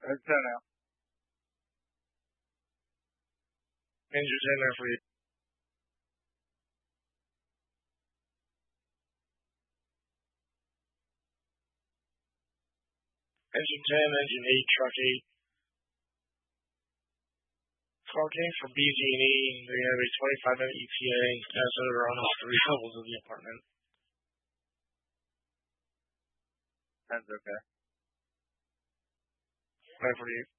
It's 10 now. Engine 10 there for you. Engine 10, engine 8, truck 8. Talking for BG&E, they have a 25-minute ETA as they're on all 3 levels of the apartment. That's okay. 548.